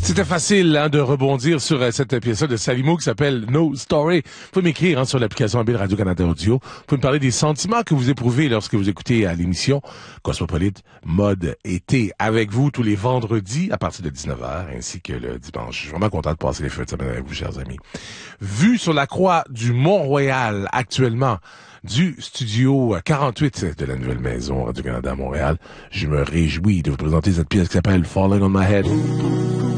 C'était facile de rebondir sur cette pièce de Salimo qui s'appelle No Story. Vous pouvez m'écrire sur l'application mobile Radio-Canada Audio. Vous pouvez me parler des sentiments que vous éprouvez lorsque vous écoutez l'émission Cosmopolite Mode Été avec vous tous les vendredis à partir de 19h ainsi que le dimanche. Je suis vraiment content de passer les feux de semaine avec vous, chers amis. Vue sur la croix du Mont-Royal actuellement, du studio 48 de la nouvelle maison Radio-Canada à Montréal, je me réjouis de vous présenter cette pièce qui s'appelle Falling on My Head.